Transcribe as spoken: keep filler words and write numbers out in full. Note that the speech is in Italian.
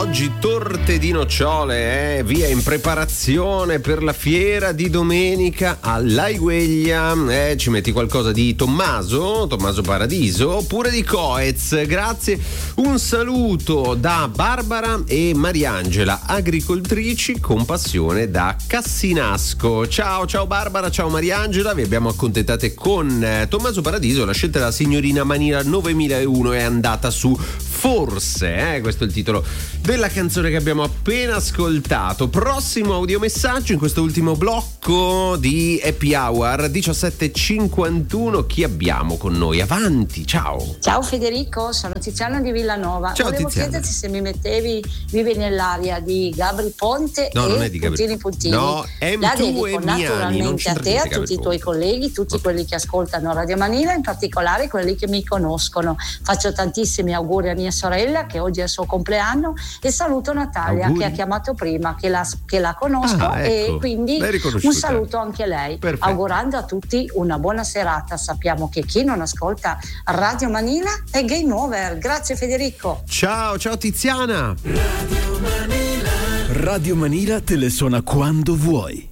Oggi torte di nocciole, eh? Via in preparazione per la fiera di domenica all'Aigueglia. Eh, ci metti qualcosa di Tommaso, Tommaso Paradiso, oppure di Coez. Grazie. Un saluto da Barbara e Mariangela, agricoltrici con passione da Cassinasco. Ciao, ciao Barbara, ciao Mariangela. Vi abbiamo accontentate con eh, Tommaso Paradiso. La scelta della signorina Manila novemilauno è andata su Forse, eh? Questo è il titolo della canzone che abbiamo appena ascoltato. Prossimo audiomessaggio in questo ultimo blocco di Happy Hour, diciassette e cinquantuno. Chi abbiamo con noi? Avanti, ciao. Ciao Federico, sono Tiziana di Villanova. Ciao, Volevo Tiziana. chiederti se mi mettevi Vive nell'aria di Gabri Ponte No, e non è di Gabri Puntini Puntini. No, M La due dedico e Miani, non naturalmente a c'entra te, a niente tutti Gabri i tuoi Ponte. colleghi, tutti Ok. quelli che ascoltano Radio Manila, in particolare quelli che mi conoscono. Faccio tantissimi auguri a mia sorella che oggi è il suo compleanno e saluto Natalia Auguri. che ha chiamato prima, che la, che la conosco Ah, ecco. e quindi L'hai riconosciuta. un saluto anche a lei. Perfetto. Augurando a tutti una buona serata. Sappiamo che chi non ascolta Radio Manila è game over. Grazie Federico. Ciao, ciao Tiziana. Radio Manila te le suona quando vuoi.